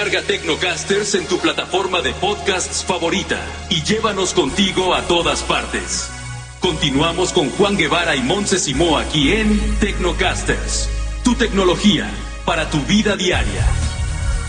Carga Tecnocasters en tu plataforma de podcasts favorita y llévanos contigo a todas partes. Continuamos con Juan Guevara y Montse Simó aquí en Tecnocasters. Tu tecnología para tu vida diaria.